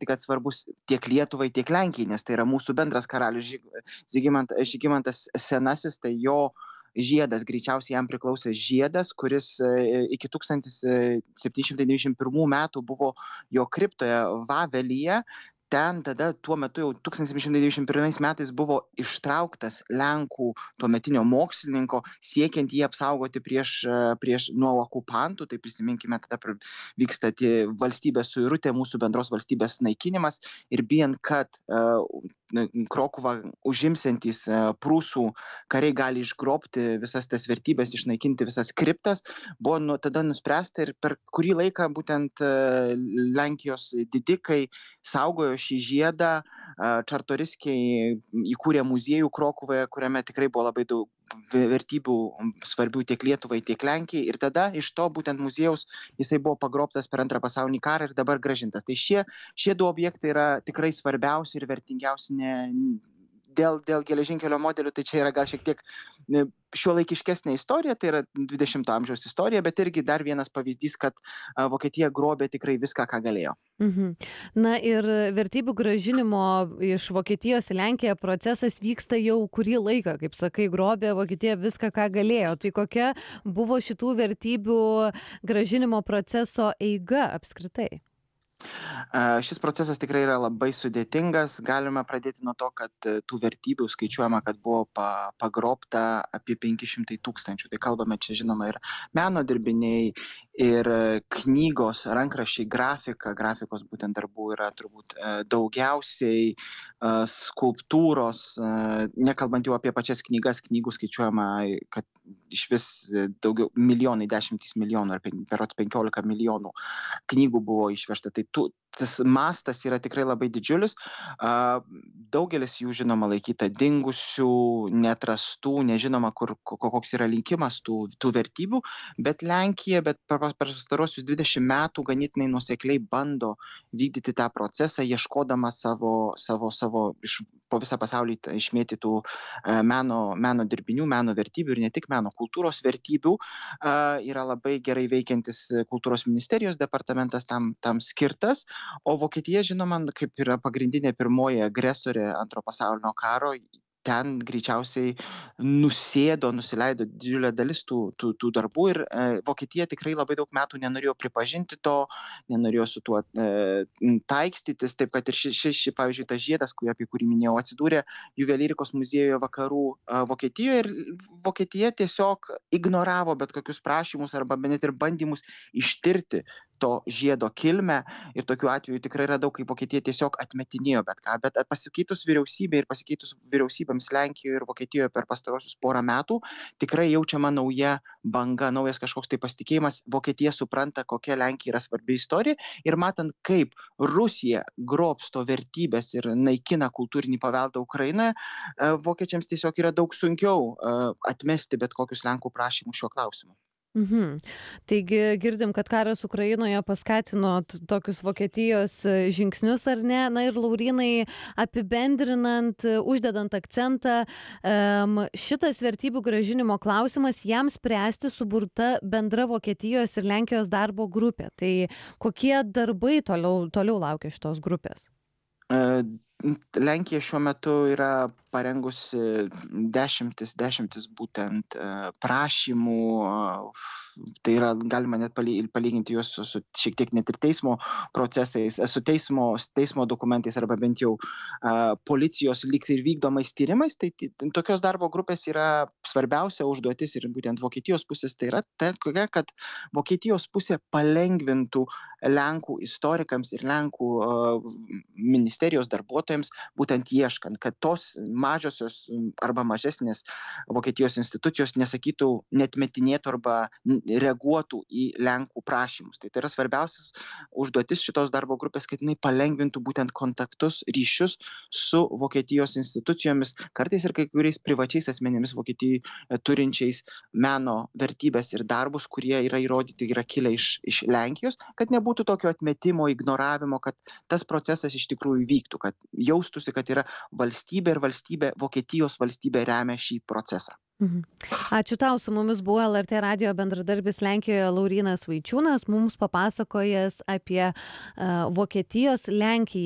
pasakyti, kad svarbus tiek Lietuvai, tiek Lenkijai, nes tai yra mūsų bendras karalius Žygimantas Senasis, tai jo žiedas, greičiausiai jam priklausė žiedas, kuris iki 1791 metų buvo jo kriptoje Vavelyje. Ten tada tuo metu jau 1791 metais buvo ištrauktas Lenkų tuometinio mokslininko, siekiant jį apsaugoti prieš nuo okupantų. Tai prisiminkime, tada vyksta valstybės suirutė, mūsų bendros valstybės naikinimas ir bijant, kad Krokuvą užimsiantys prūsų kariai gali išgrobti visas tas vertybės, išnaikinti visas kriptas, buvo tada nuspręsta ir per kurį laiką būtent Lenkijos didikai saugojo šį žiedą. Čartoriskiai įkūrė muziejų Krokuvoje, kuriame tikrai buvo labai daug vertybių svarbių tiek Lietuvai, tiek Lenkijai. Ir tada iš to būtent muziejaus jisai buvo pagrobtas per Antrą pasaulinį karą ir dabar grąžintas. Tai šie du objektai yra tikrai svarbiausi ir vertingiausi dėl geležinkelio modelių. Tai čia yra gal šiek tiek šiuolaikiškesnė istorija, tai yra 20 amžiaus istorija, bet irgi dar vienas pavyzdys, kad Vokietija grobė tikrai viską, ką galėjo. Na ir vertybių grąžinimo iš Vokietijos į Lenkiją procesas vyksta jau kurį laiką, kaip sakai, grobė Vokietija viską, ką galėjo. Tai kokia buvo šitų vertybių grąžinimo proceso eiga apskritai? Šis procesas tikrai yra labai sudėtingas. Galime pradėti nuo to, kad tų vertybių skaičiuojama, kad buvo pagrobta apie 500 000. Tai kalbame čia žinoma ir meno dirbiniai, ir knygos, rankraščiai, grafikos būtent darbų yra turbūt daugiausiai, skulptūros, nekalbant jau apie pačias knygas, knygų skaičiuojama, kad iš vis daugiau milijonai, 10 milijonų ar berods 15 milijonų knygų buvo išvežta. Tai tas mastas yra tikrai labai didžiulis. Daugelis jų žinoma laikyta dingusių, neatrastų, nežinoma, koks yra likimas tų vertybių, bet Lenkija per pastarosius 20 metų ganėtinai nuosekliai bando vykdyti tą procesą, ieškodama savo po visą pasaulį išmėtytų meno dirbinių, meno vertybių ir ne tik meno, kultūros vertybių. Yra labai gerai veikiantis kultūros ministerijos departamentas tam skirtas, o Vokietija, žinoma, kaip yra pagrindinė pirmoji agresorė Antro pasaulinio karo, ten greičiausiai nusileido didžiulė dalis tų darbų ir Vokietija tikrai labai daug metų nenorėjo pripažinti to, nenorėjo su tuo taikstytis, taip kad ir pavyzdžiui, tas žiedas, apie kurį minėjau, atsidūrė juvelyrikos muziejuje vakarų Vokietijoje ir Vokietija tiesiog ignoravo bet kokius prašymus arba net ir bandymus ištirti to žiedo kilmę ir tokių atvejų tikrai yra daug, kai Vokietija tiesiog atmetinėjo bet ką, bet pasikeitus vyriausybė ir pasikeitus vyriausybėms Lenkijoje ir Vokietijoje per pastarosius porą metų tikrai jaučiama nauja banga, naujas kažkoks tai pasitikėjimas. Vokietija supranta, kokia Lenkija yra svarbi istorija ir matant, kaip Rusija grobsto vertybės ir naikina kultūrinį paveldą Ukrainoje, vokiečiams tiesiog yra daug sunkiau atmesti bet kokius Lenkų prašymus šiuo klausimu. Taigi girdim, kad karas Ukrainoje paskatino tokius Vokietijos žingsnius, ar ne? Na ir Laurynai, apibendrinant, uždedant akcentą, šitas vertybių grąžinimo klausimas, jam spręsti suburta bendra Vokietijos ir Lenkijos darbo grupė. Tai kokie darbai toliau laukia šitos grupės? Lenkija šiuo metu yra parengusi dešimtis būtent prašymų, tai yra galima net palyginti juos su šiek tiek net ir teismo procesais, su teismo dokumentais arba bent jau policijos lyg ir vykdomais tyrimais. Tai tokios darbo grupės yra svarbiausia užduotis ir būtent Vokietijos pusės tai yra tokia, kad Vokietijos pusė palengvintų Lenkų istorikams ir Lenkų ministerijos darbuotojams būtent ieškant, kad tos mažosios arba mažesnės Vokietijos institucijos nesakytų, netmetinėtų arba reaguotų į Lenkų prašymus. Tai yra svarbiausias užduotis šitos darbo grupės, kad jinai palengvintų būtent kontaktus, ryšius su Vokietijos institucijomis, kartais ir kai kuriais privačiais asmenimis Vokietijoje turinčiais meno vertybės ir darbus, kurie yra įrodyti, yra kilę iš Lenkijos, kad nebūtų tokio atmetimo, ignoravimo, kad tas procesas iš tikrųjų vyktų, kad jaustųsi, kad yra valstybė ir Vokietijos valstybė remia šį procesą. Ačiū tau, su mumis buvo LRT radijo bendradarbis Lenkijoje Laurynas Vaičiūnas, mums papasakojęs apie Vokietijos Lenkijai